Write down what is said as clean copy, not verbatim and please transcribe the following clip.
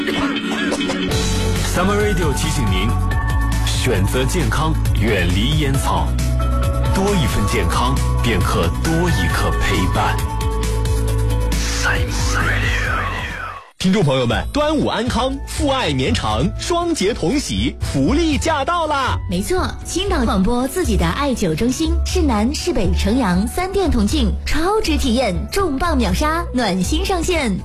Summer Radio 提醒您，选择健康，远离烟草，多一份健康，便可多一刻陪伴。Summer Radio。 听众朋友们，端午安康，父爱绵长，双节同喜，福利驾到啦！ 没错，青岛广播自己的艾灸中心，市南、市北、城阳3店同庆，超值体验，重磅秒杀，暖心上线。